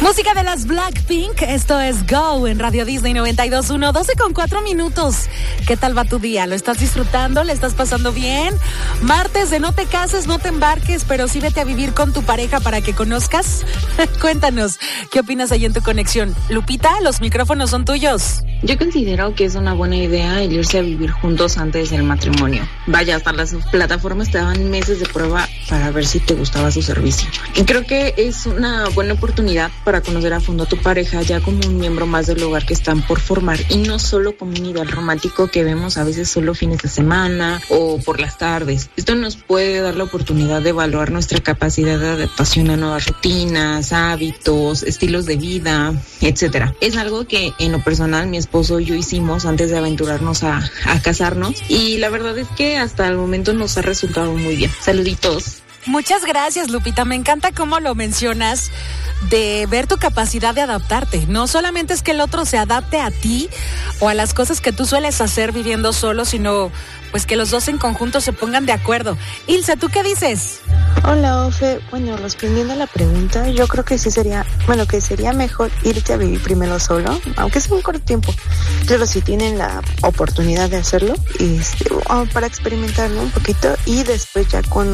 Música de las Blackpink, esto es Go en Radio Disney 92.1, 12:04. ¿Qué tal va tu día? ¿Lo estás disfrutando? ¿Le estás pasando bien? Martes de no te cases, no te embarques, pero sí vete a vivir con tu pareja para que conozcas. Cuéntanos, ¿qué opinas ahí en tu conexión? Lupita, los micrófonos son tuyos. Yo considero que es una buena idea el irse a vivir juntos antes del matrimonio. Vaya, hasta las plataformas te daban meses de prueba para ver si te gustaba su servicio. Y creo que es una buena oportunidad para conocer a fondo a tu pareja ya como un miembro más del hogar que están por formar y no solo como un ideal romántico que vemos a veces solo fines de semana o por las tardes. Esto nos puede dar la oportunidad de evaluar nuestra capacidad de adaptación a nuevas rutinas, hábitos, estilos de vida, etcétera. Es algo que en lo personal mi esposo y yo hicimos antes de aventurarnos a casarnos y la verdad es que hasta el momento nos ha resultado muy bien. Saluditos. Muchas gracias, Lupita. Me encanta cómo lo mencionas de ver tu capacidad de adaptarte. No solamente es que el otro se adapte a ti o a las cosas que tú sueles hacer viviendo solo, sino pues que los dos en conjunto se pongan de acuerdo. Ilse, ¿tú qué dices? Hola, Ofe. Bueno, respondiendo a la pregunta, yo creo que sí sería mejor irte a vivir primero solo, aunque sea un corto tiempo. Pero si tienen la oportunidad de hacerlo, para experimentarlo un poquito y después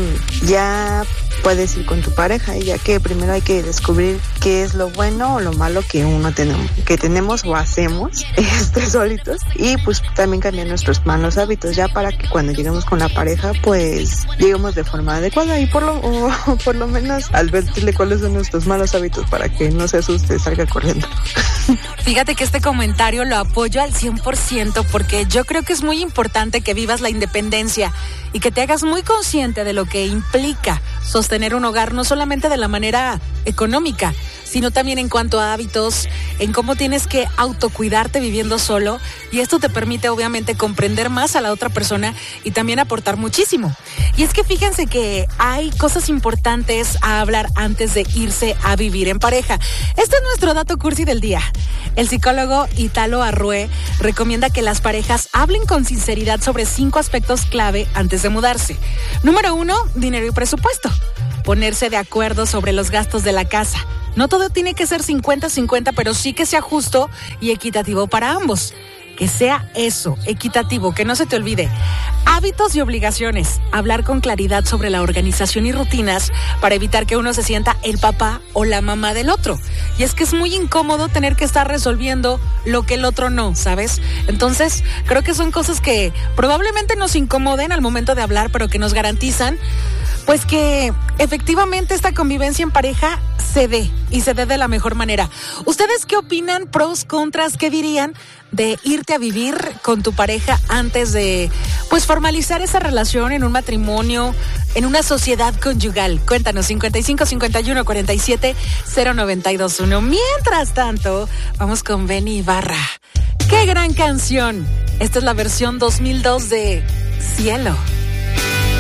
ya puedes ir con tu pareja, ya que primero hay que descubrir qué es lo bueno o lo malo que tenemos o hacemos solitos y pues también cambiar nuestros malos hábitos ya para que cuando lleguemos con la pareja pues lleguemos de forma adecuada y por lo menos advertirle cuáles son nuestros malos hábitos para que no se asuste y salga corriendo. Fíjate que este comentario lo apoyo al 100% porque yo creo que es muy importante que vivas la independencia y que te hagas muy consciente de lo que implica sostener un hogar, no solamente de la manera económica, sino también en cuanto a hábitos, en cómo tienes que autocuidarte viviendo solo, y esto te permite obviamente comprender más a la otra persona y también aportar muchísimo. Y es que fíjense que hay cosas importantes a hablar antes de irse a vivir en pareja. Este es nuestro dato cursi del día. El psicólogo Italo Arrué recomienda que las parejas hablen con sinceridad sobre 5 aspectos clave antes de mudarse. Número 1, dinero y presupuesto. Ponerse de acuerdo sobre los gastos de la casa. No todo tiene que ser 50-50, pero sí que sea justo y equitativo para ambos. Que sea eso, equitativo, que no se te olvide. Hábitos y obligaciones. Hablar con claridad sobre la organización y rutinas para evitar que uno se sienta el papá o la mamá del otro. Y es que es muy incómodo tener que estar resolviendo lo que el otro no, ¿sabes? Entonces, creo que son cosas que probablemente nos incomoden al momento de hablar, pero que nos garantizan pues que efectivamente esta convivencia en pareja se dé de la mejor manera. ¿Ustedes qué opinan? Pros, contras, ¿qué dirían de irte a vivir con tu pareja antes de pues formalizar esa relación en un matrimonio, en una sociedad conyugal? Cuéntanos, 55 51 47 0921. Mientras tanto, vamos con Benny Ibarra. ¡Qué gran canción! Esta es la versión 2002 de Cielo.